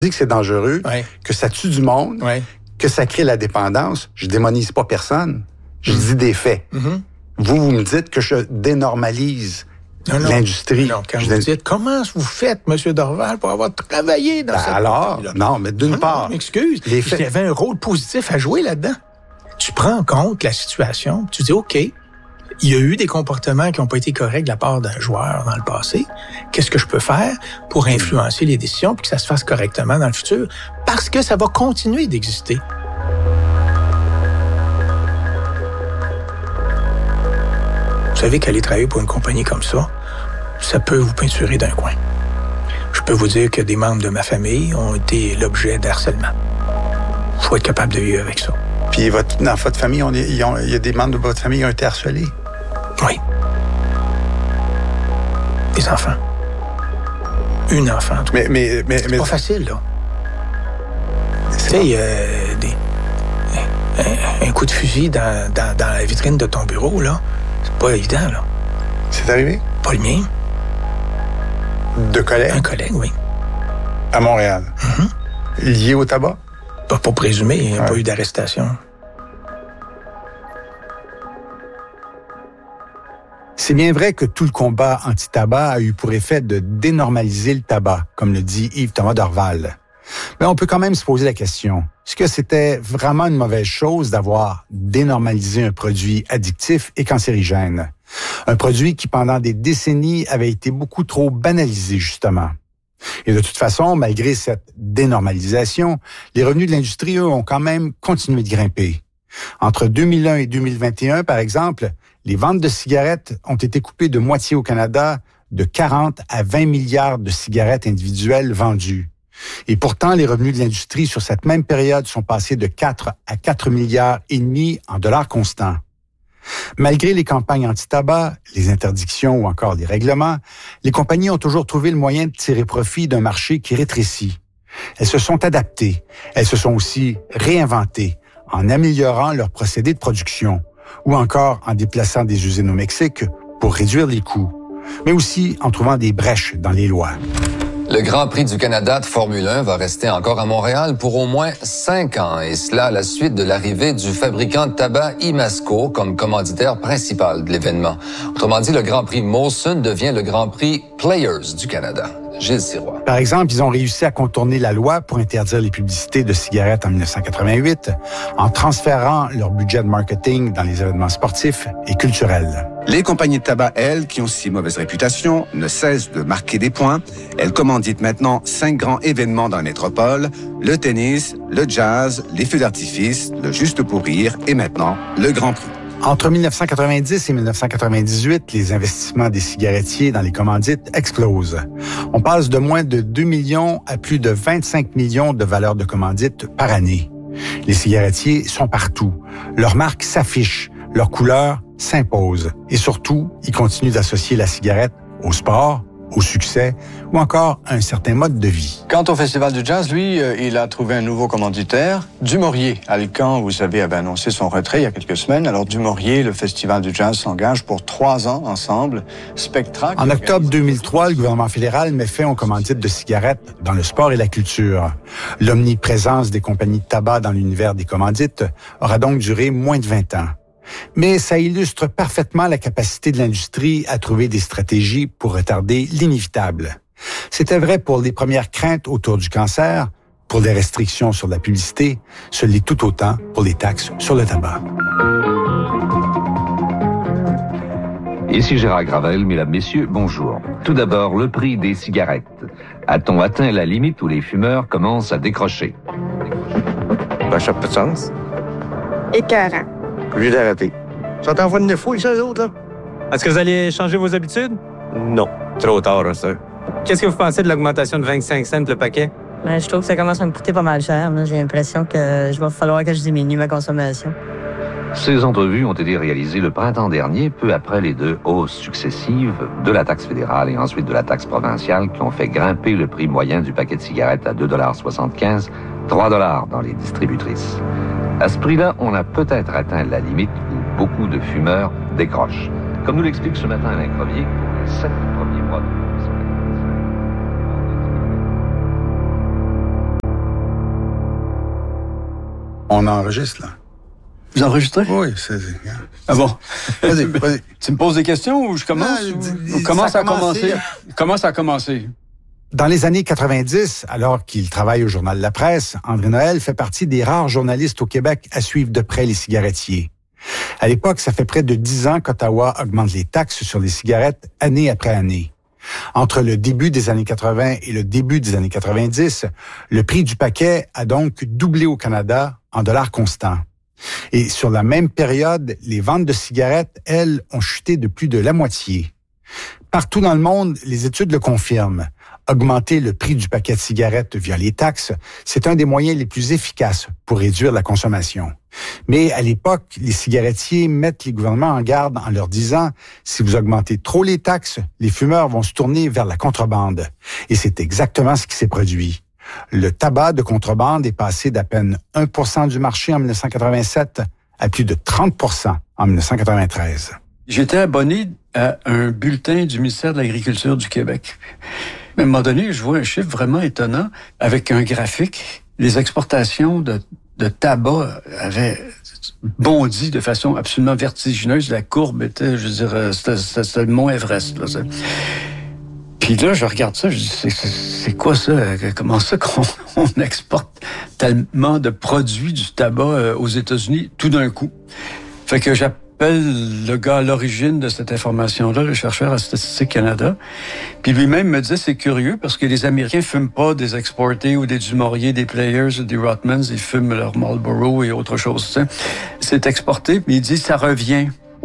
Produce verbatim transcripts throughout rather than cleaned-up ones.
dis que c'est dangereux, ouais. que ça tue du monde, ouais. que ça crée la dépendance, je démonise pas personne. Je mmh. dis des faits. Mmh. Vous, vous me dites que je dénormalise non, non. l'industrie. Non, quand je vous dé... dites, comment vous faites, M. Dorval, pour avoir travaillé dans ben cette... alors, non, mais d'une non, part... Non, excuse, les faits... il y avait un rôle positif à jouer là-dedans. Tu prends en compte la situation, tu dis, OK, il y a eu des comportements qui n'ont pas été corrects de la part d'un joueur dans le passé. Qu'est-ce que je peux faire pour influencer les décisions pour que ça se fasse correctement dans le futur? Parce que ça va continuer d'exister. Vous savez qu'aller travailler pour une compagnie comme ça, ça peut vous peinturer d'un coin. Je peux vous dire que des membres de ma famille ont été l'objet d'harcèlement. Il faut être capable de vivre avec ça. Puis votre, dans votre famille, on est, il y a des membres de votre famille qui ont été harcelés? Oui. Des enfants. Une enfant, en tout cas. Mais, mais, mais, c'est mais... pas facile, là. Tu sais, euh, des... un, un coup de fusil dans, dans, dans la vitrine de ton bureau, là, c'est pas évident, là. C'est arrivé? Pas le mien. De collègues? Un collègue, oui. À Montréal? Mm-hmm. Lié au tabac? Pas pour présumer, il n'y a ouais. pas eu d'arrestation. C'est bien vrai que tout le combat anti-tabac a eu pour effet de dénormaliser le tabac, comme le dit Yves-Thomas Dorval. Mais on peut quand même se poser la question, est-ce que c'était vraiment une mauvaise chose d'avoir dénormalisé un produit addictif et cancérigène? Un produit qui, pendant des décennies, avait été beaucoup trop banalisé, justement. Et de toute façon, malgré cette dénormalisation, les revenus de l'industrie, eux, ont quand même continué de grimper. Entre deux mille un et deux mille vingt et un, par exemple, les ventes de cigarettes ont été coupées de moitié au Canada, de quarante à vingt milliards de cigarettes individuelles vendues. Et pourtant, les revenus de l'industrie sur cette même période sont passés de quatre à quatre milliards et demi en dollars constants. Malgré les campagnes anti-tabac, les interdictions ou encore les règlements, les compagnies ont toujours trouvé le moyen de tirer profit d'un marché qui rétrécit. Elles se sont adaptées. Elles se sont aussi réinventées en améliorant leurs procédés de production ou encore en déplaçant des usines au Mexique pour réduire les coûts, mais aussi en trouvant des brèches dans les lois. Le Grand Prix du Canada de Formule un va rester encore à Montréal pour au moins cinq ans, et cela à la suite de l'arrivée du fabricant de tabac Imasco comme commanditaire principal de l'événement. Autrement dit, le Grand Prix Molson devient le Grand Prix Players du Canada. Gilles Sirois. Par exemple, ils ont réussi à contourner la loi pour interdire les publicités de cigarettes en dix-neuf cent quatre-vingt-huit en transférant leur budget de marketing dans les événements sportifs et culturels. Les compagnies de tabac, elles, qui ont si mauvaise réputation, ne cessent de marquer des points. Elles commanditent maintenant cinq grands événements dans la métropole, le tennis, le jazz, les feux d'artifice, le juste pour rire et maintenant le Grand Prix. Entre dix-neuf cent quatre-vingt-dix et dix-neuf cent quatre-vingt-dix-huit, les investissements des cigarettiers dans les commandites explosent. On passe de moins de deux millions à plus de vingt-cinq millions de valeurs de commandites par année. Les cigarettiers sont partout. Leurs marques s'affichent, leurs couleurs s'imposent. Et surtout, ils continuent d'associer la cigarette au sport, au succès ou encore à un certain mode de vie. Quant au Festival du Jazz, lui, euh, il a trouvé un nouveau commanditaire. Dumouriez, Alcan, vous savez, avait annoncé son retrait il y a quelques semaines. Alors Dumouriez, le Festival du Jazz s'engage pour trois ans ensemble. Spectra... En octobre deux mille trois, le gouvernement fédéral met fin aux commandites de cigarettes dans le sport et la culture. L'omniprésence des compagnies de tabac dans l'univers des commandites aura donc duré moins de vingt ans. Mais ça illustre parfaitement la capacité de l'industrie à trouver des stratégies pour retarder l'inévitable. C'était vrai pour les premières craintes autour du cancer, pour les restrictions sur la publicité, ce l'est tout autant pour les taxes sur le tabac. Ici Gérard Gravel, mesdames, messieurs, bonjour. Tout d'abord, le prix des cigarettes. A-t-on atteint la limite où les fumeurs commencent à décrocher? Ben, ça n'a pas de sens. Écœurant. Obligé d'arrêter. Ils sont en voie de neuf ici, eux autres, là. Est-ce que vous allez changer vos habitudes? Non. Trop tard, hein, ça. Qu'est-ce que vous pensez de l'augmentation de vingt-cinq cents le paquet? Ben, je trouve que ça commence à me coûter pas mal cher. Là. J'ai l'impression que je va falloir que je diminue ma consommation. Ces entrevues ont été réalisées le printemps dernier, peu après les deux hausses successives de la taxe fédérale et ensuite de la taxe provinciale qui ont fait grimper le prix moyen du paquet de cigarettes à deux dollars soixante-quinze, trois dollars dans les distributrices. À ce prix-là, on a peut-être atteint la limite où beaucoup de fumeurs décrochent. Comme nous l'explique ce matin Alain Crevier, pour les sept premiers mois de On enregistre, là. Vous enregistrez? Oui, c'est... Ah bon? Vas-y, vas-y. Tu me poses des questions ou je commence? Non, ou... ou comment ça a commencé? commencé? Comment ça a commencé? Dans les années quatre-vingt-dix, alors qu'il travaille au Journal La Presse, André Noël fait partie des rares journalistes au Québec à suivre de près les cigarettiers. À l'époque, ça fait près de dix ans qu'Ottawa augmente les taxes sur les cigarettes année après année. Entre le début des années quatre-vingts et le début des années quatre-vingt-dix, le prix du paquet a donc doublé au Canada en dollars constants. Et sur la même période, les ventes de cigarettes, elles, ont chuté de plus de la moitié. Partout dans le monde, les études le confirment. Augmenter le prix du paquet de cigarettes via les taxes, c'est un des moyens les plus efficaces pour réduire la consommation. Mais à l'époque, les cigarettiers mettent les gouvernements en garde en leur disant « Si vous augmentez trop les taxes, les fumeurs vont se tourner vers la contrebande. » Et c'est exactement ce qui s'est produit. Le tabac de contrebande est passé d'à peine un pour cent du marché en dix-neuf cent quatre-vingt-sept à plus de trente pour cent en dix-neuf cent quatre-vingt-treize. J'étais abonné à un bulletin du ministère de l'Agriculture du Québec. À un moment donné, je vois un chiffre vraiment étonnant avec un graphique. Les exportations de, de tabac avaient bondi de façon absolument vertigineuse. La courbe était, je veux dire, c'était, c'était, c'était le mont Everest, là. C'est... Puis là, je regarde ça, je dis, c'est, c'est, c'est quoi ça? Comment ça qu'on on exporte tellement de produits du tabac aux États-Unis tout d'un coup? Fait que j'appelle le gars à l'origine de cette information-là, le chercheur à Statistique Canada. Puis lui-même me dit, c'est curieux parce que les Américains fument pas des exportés ou des Dumorier, des Players ou des Rotmans, ils fument leur Marlboro et autre chose. T'sais. C'est exporté, mais il dit, ça revient.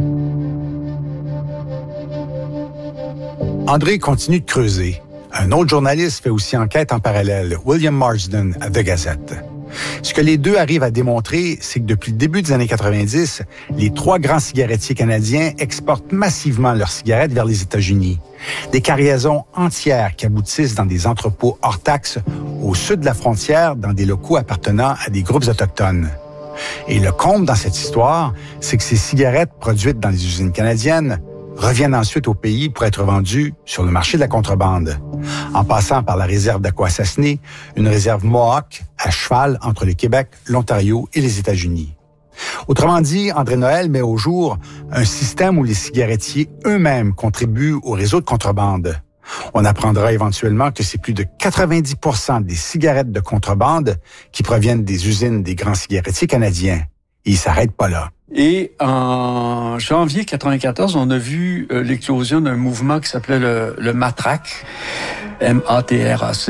André continue de creuser. Un autre journaliste fait aussi enquête en parallèle, William Marsden, à The Gazette. Ce que les deux arrivent à démontrer, c'est que depuis le début des années quatre-vingt-dix, les trois grands cigarettiers canadiens exportent massivement leurs cigarettes vers les États-Unis. Des cargaisons entières qui aboutissent dans des entrepôts hors taxes au sud de la frontière, dans des locaux appartenant à des groupes autochtones. Et le comble dans cette histoire, c'est que ces cigarettes produites dans les usines canadiennes reviennent ensuite au pays pour être vendues sur le marché de la contrebande, en passant par la réserve d'Aquassassiné, une réserve Mohawk à cheval entre le Québec, l'Ontario et les États-Unis. Autrement dit, André Noël met au jour un système où les cigarettiers eux-mêmes contribuent au réseau de contrebande. On apprendra éventuellement que c'est plus de quatre-vingt-dix pour cent des cigarettes de contrebande qui proviennent des usines des grands cigarettiers canadiens. Et ils s'arrêtent pas là. Et en janvier quatre-vingt-quatorze, on a vu euh, l'éclosion d'un mouvement qui s'appelait le, le MATRAC, M A T R A C.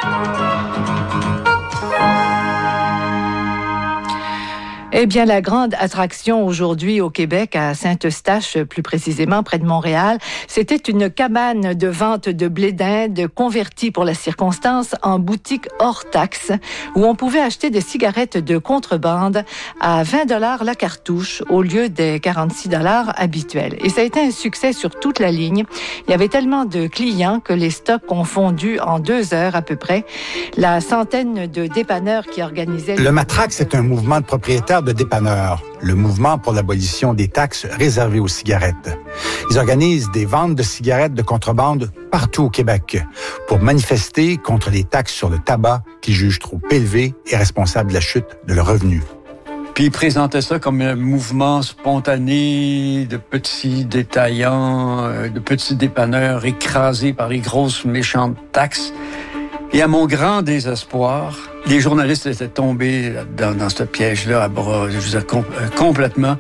Eh bien, la grande attraction aujourd'hui au Québec, à Saint-Eustache, plus précisément près de Montréal, c'était une cabane de vente de blé d'Inde convertie pour la circonstance en boutique hors taxe, où on pouvait acheter des cigarettes de contrebande à vingt dollars la cartouche au lieu des quarante-six dollars habituels. Et ça a été un succès sur toute la ligne. Il y avait tellement de clients que les stocks ont fondu en deux heures à peu près. La centaine de dépanneurs qui organisaient... Le MATRAC, c'est un mouvement de propriétaires de dépanneurs, le mouvement pour l'abolition des taxes réservées aux cigarettes. Ils organisent des ventes de cigarettes de contrebande partout au Québec pour manifester contre les taxes sur le tabac qu'ils jugent trop élevées et responsables de la chute de leurs revenus. Puis ils présentaient ça comme un mouvement spontané de petits détaillants, de petits dépanneurs écrasés par les grosses méchantes taxes. Et à mon grand désespoir, les journalistes étaient tombés dans, dans ce piège-là à bras, je veux dire, com- euh, complètement.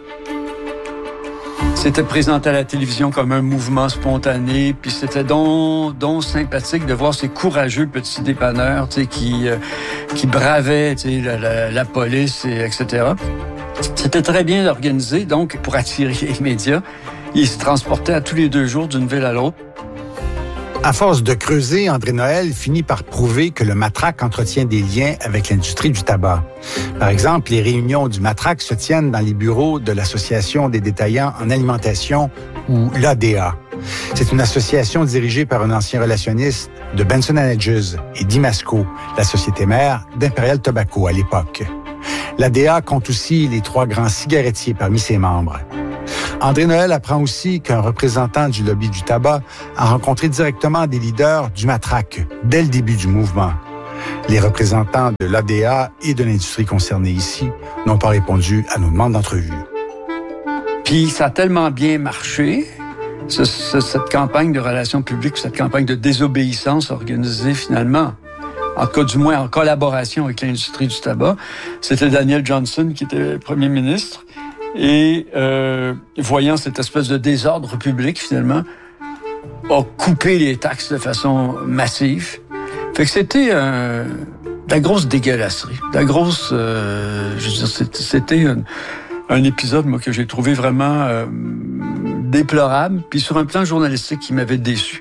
C'était présenté à la télévision comme un mouvement spontané, puis c'était donc, donc sympathique de voir ces courageux petits dépanneurs, tu sais, qui, euh, qui bravaient, tu sais, la, la, la police, et, etc. C'était très bien organisé, donc, pour attirer les médias. Ils se transportaient à tous les deux jours d'une ville à l'autre. À force de creuser, André Noël finit par prouver que le MATRAC entretient des liens avec l'industrie du tabac. Par exemple, les réunions du MATRAC se tiennent dans les bureaux de l'Association des détaillants en alimentation, ou l'A D A. C'est une association dirigée par un ancien relationniste de Benson and Hedges et d'Imasco, la société mère d'Imperial Tobacco à l'époque. L'A D A compte aussi les trois grands cigarettiers parmi ses membres. André Noël apprend aussi qu'un représentant du lobby du tabac a rencontré directement des leaders du MATRAC dès le début du mouvement. Les représentants de l'A D A et de l'industrie concernée ici n'ont pas répondu à nos demandes d'entrevue. Puis ça a tellement bien marché, ce, ce, cette campagne de relations publiques, cette campagne de désobéissance organisée finalement, en tout cas du moins en collaboration avec l'industrie du tabac. C'était Daniel Johnson qui était premier ministre. Et euh, voyant cette espèce de désordre public finalement, a coupé les taxes de façon massive. Fait que c'était euh, de la grosse dégueulasserie, de la grosse... Euh, je veux dire, c'était, c'était un, un épisode, moi, que j'ai trouvé vraiment euh, déplorable, puis sur un plan journalistique qui m'avait déçu.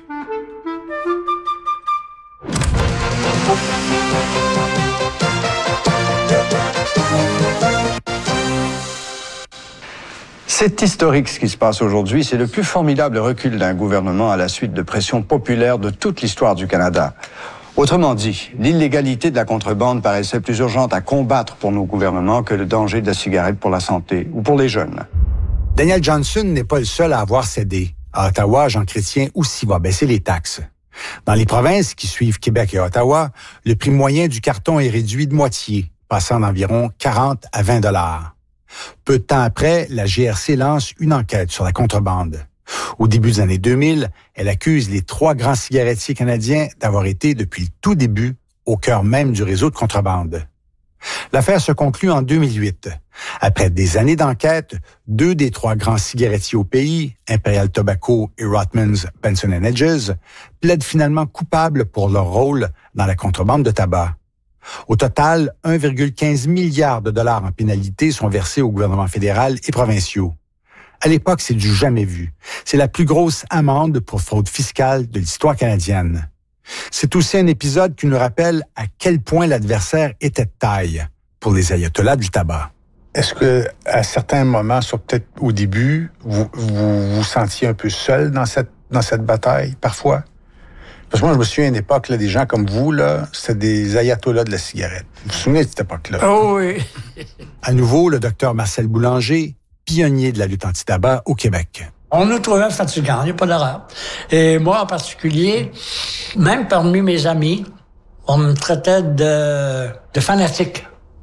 C'est historique ce qui se passe aujourd'hui. C'est le plus formidable recul d'un gouvernement à la suite de pressions populaires de toute l'histoire du Canada. Autrement dit, l'illégalité de la contrebande paraissait plus urgente à combattre pour nos gouvernements que le danger de la cigarette pour la santé ou pour les jeunes. Daniel Johnson n'est pas le seul à avoir cédé. À Ottawa, Jean Chrétien aussi va baisser les taxes. Dans les provinces qui suivent Québec et Ottawa, le prix moyen du carton est réduit de moitié, passant d'environ quarante à vingt dollars. Peu de temps après, la G R C lance une enquête sur la contrebande. Au début des années deux mille, elle accuse les trois grands cigarettiers canadiens d'avoir été, depuis le tout début, au cœur même du réseau de contrebande. L'affaire se conclut en deux mille huit. Après des années d'enquête, deux des trois grands cigarettiers au pays, Imperial Tobacco et Rothmans Benson and Hedges, plaident finalement coupables pour leur rôle dans la contrebande de tabac. Au total, un virgule quinze milliard de dollars en pénalités sont versés au gouvernement fédéral et provinciaux. À l'époque, c'est du jamais vu. C'est la plus grosse amende pour fraude fiscale de l'histoire canadienne. C'est aussi un épisode qui nous rappelle à quel point l'adversaire était de taille pour les ayatollahs du tabac. Est-ce que, à certains moments, soit peut-être au début, vous vous, vous sentiez un peu seul dans cette, dans cette bataille, parfois? Parce que moi, je me souviens à une époque, là, des gens comme vous, là, c'était des ayatollahs de la cigarette. Vous vous souvenez de cette époque-là? Oh oui! À nouveau, le docteur Marcel Boulanger, pionnier de la lutte anti-tabac au Québec. On nous trouvait fatigants, il n'y a pas d'erreur. Et moi, en particulier, même parmi mes amis, on me traitait de, de fanatique.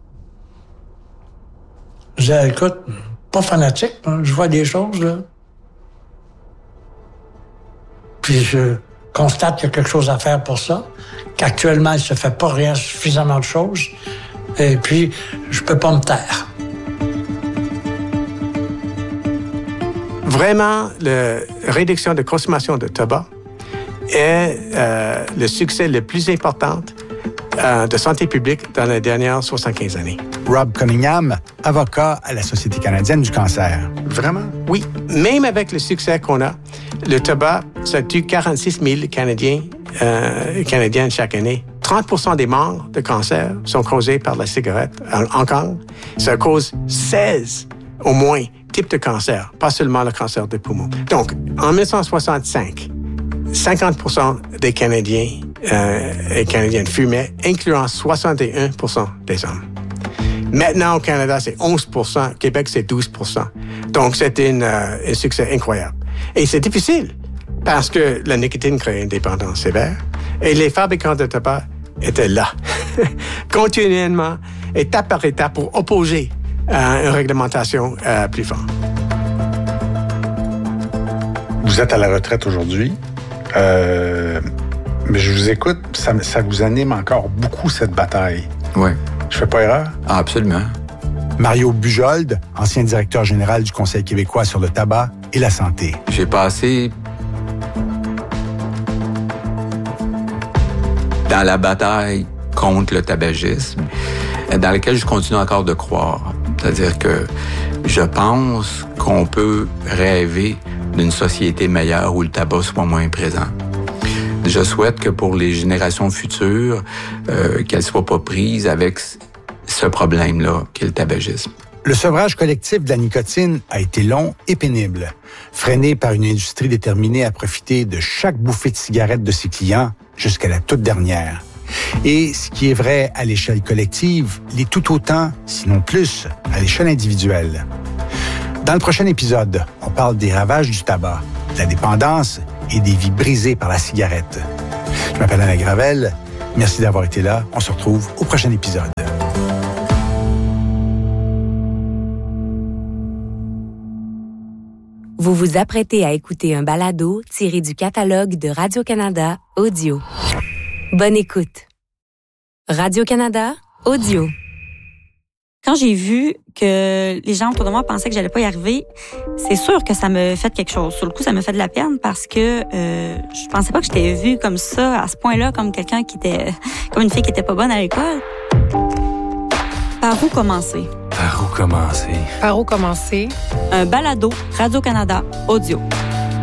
Je disais, écoute, pas fanatique, hein, je vois des choses, là. Puis je constate qu'il y a quelque chose à faire pour ça, qu'actuellement, il se fait pas rien, suffisamment de choses. Et puis, je peux pas me taire. Vraiment, la réduction de consommation de tabac est euh, le succès le plus important euh, de santé publique dans les dernières soixante-quinze années. Rob Cunningham, avocat à la Société canadienne du cancer. Vraiment? Oui. Même avec le succès qu'on a, le tabac, ça tue quarante-six mille Canadiens euh, et Canadiennes chaque année. trente pour cent des morts de cancer sont causés par la cigarette. Encore, ça cause seize au moins types de cancer, pas seulement le cancer des poumons. Donc, en dix-neuf cent soixante-cinq, cinquante pour cent des Canadiens euh, et Canadiennes fumaient, incluant soixante et un pour cent des hommes. Maintenant, au Canada, c'est onze pour cent. Au Québec, c'est douze pour cent. Donc, c'est une, euh, un succès incroyable. Et c'est difficile parce que la nicotine crée une dépendance sévère et les fabricants de tabac étaient là, continuellement, étape par étape, pour opposer à une réglementation euh, plus forte. Vous êtes à la retraite aujourd'hui, euh, mais je vous écoute, ça, ça vous anime encore beaucoup, cette bataille. Oui. Je fais pas erreur? Ah, absolument. Mario Bujold, ancien directeur général du Conseil québécois sur le tabac et la santé. J'ai passé dans la bataille contre le tabagisme, dans laquelle je continue encore de croire. C'est-à-dire que je pense qu'on peut rêver d'une société meilleure où le tabac soit moins présent. Je souhaite que pour les générations futures, euh, qu'elles ne soient pas prises avec ce problème-là, qu'est le tabagisme. Le sevrage collectif de la nicotine a été long et pénible, freiné par une industrie déterminée à profiter de chaque bouffée de cigarette de ses clients jusqu'à la toute dernière. Et ce qui est vrai à l'échelle collective l'est tout autant, sinon plus, à l'échelle individuelle. Dans le prochain épisode, on parle des ravages du tabac, de la dépendance et des vies brisées par la cigarette. Je m'appelle Alain Gravel. Merci d'avoir été là. On se retrouve au prochain épisode. Vous vous apprêtez à écouter un balado tiré du catalogue de Radio-Canada Audio. Bonne écoute. Radio-Canada Audio. Quand j'ai vu que les gens autour de moi pensaient que j'allais pas y arriver, c'est sûr que ça me fait quelque chose. Sur le coup, ça me fait de la peine parce que euh, je pensais pas que j'étais vue comme ça, à ce point-là, comme quelqu'un qui était, comme une fille qui était pas bonne à l'école. Par où commencer? Par où commencer? Par où commencer? Un balado Radio-Canada Audio.